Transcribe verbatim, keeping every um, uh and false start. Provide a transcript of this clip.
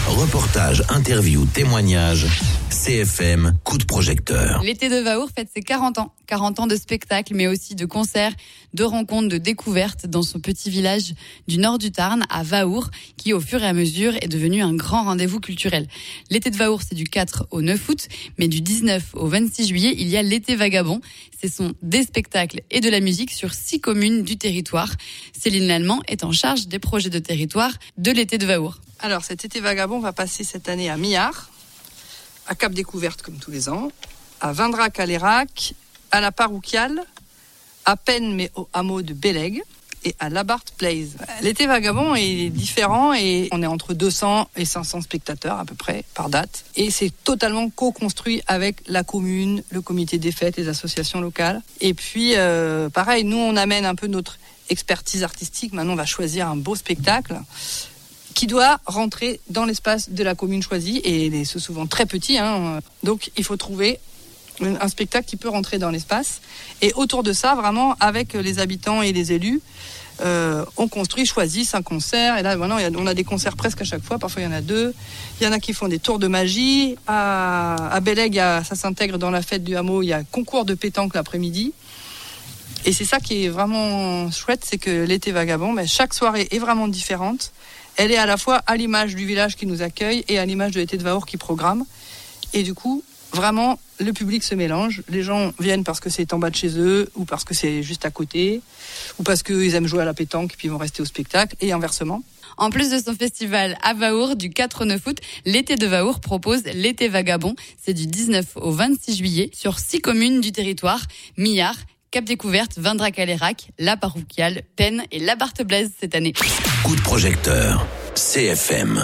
Reportages, interviews, témoignages. C F M, coup de projecteur. L'été de Vaour fête ses quarante ans. quarante ans de spectacles, mais aussi de concerts, de rencontres, de découvertes dans son petit village du nord du Tarn, à Vaour, qui au fur et à mesure est devenu un grand rendez-vous culturel. L'été de Vaour, c'est du quatre au neuf août, mais du dix-neuf au vingt-six juillet, il y a l'été vagabond. Ce sont des spectacles et de la musique sur six communes du territoire. Céline Lallemand est en charge des projets de territoire de l'été de Vaour. Alors, cet été vagabond va passer cette année à Millard, à Cap Découverte comme tous les ans, à Vindrac-à-l'Érac, à la Parouquiale, à Penn mais au hameau de Bélègue et à Labarthe Place. L'été vagabond est différent et on est entre deux cents et cinq cents spectateurs à peu près par date. Et c'est totalement co-construit avec la commune, le comité des fêtes, les associations locales. Et puis euh, pareil, nous on amène un peu notre expertise artistique. Maintenant on va choisir un beau spectacle qui doit rentrer dans l'espace de la commune choisie, et c'est souvent très petit, hein. Donc il faut trouver un spectacle qui peut rentrer dans l'espace. Et autour de ça, vraiment, avec les habitants et les élus, euh, on construit, choisit un concert. Et là, maintenant, on a des concerts presque à chaque fois. Parfois, il y en a deux. Il y en a qui font des tours de magie. À, à Bélègue, ça s'intègre dans la fête du hameau. Il y a un concours de pétanque l'après-midi. Et c'est ça qui est vraiment chouette, c'est que l'été vagabond, ben, chaque soirée est vraiment différente. Elle est à la fois à l'image du village qui nous accueille et à l'image de l'été de Vaour qui programme. Et du coup, vraiment, le public se mélange. Les gens viennent parce que c'est en bas de chez eux, ou parce que c'est juste à côté, ou parce qu'ils aiment jouer à la pétanque et puis ils vont rester au spectacle, et inversement. En plus de son festival à Vaour du quatre au neuf août, l'été de Vaour propose l'été vagabond. C'est du dix-neuf au vingt-six juillet sur six communes du territoire: Millard, Cap Découverte, Vindrac-à-l'Érac, La Parouquiale, Penn et Labarthe Blaise cette année. Coup de projecteur, C F M.